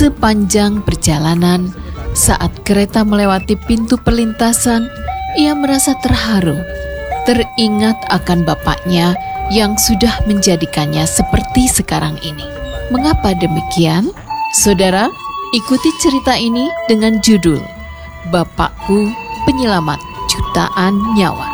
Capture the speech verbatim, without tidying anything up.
Sepanjang perjalanan, saat kereta melewati pintu perlintasan, ia merasa terharu, teringat akan bapaknya yang sudah menjadikannya seperti sekarang ini. Mengapa demikian? Saudara, ikuti cerita ini dengan judul Bapakku Penyelamat Jutaan Nyawa.